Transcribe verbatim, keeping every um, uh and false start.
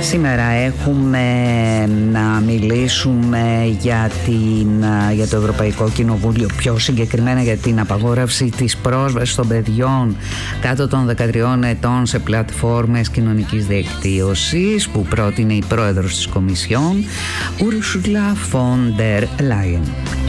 Σήμερα έχουμε να μιλήσουμε για, την, για το Ευρωπαϊκό Κοινοβούλιο, πιο συγκεκριμένα για την απαγόρευση της πρόσβασης των παιδιών κάτω των δεκατριών ετών σε πλατφόρμες κοινωνικής δικτύωσης που πρότεινε η πρόεδρος της Κομισιόν, Ursula von der Leyen.